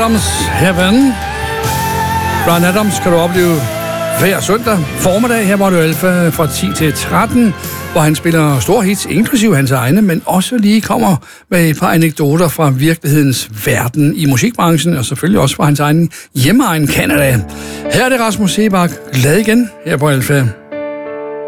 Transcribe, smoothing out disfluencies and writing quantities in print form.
Adams Heaven. Bryan Adams kan du opleve hver søndag formiddag her på Radio Alfa fra 10 til 13, hvor han spiller store hits, inklusive hans egne, men også lige kommer med et par anekdoter fra virkelighedens verden i musikbranchen, og selvfølgelig også fra hans egen hjemmeegn Canada. Her er det Rasmus Seebach, glad igen her på Alfa.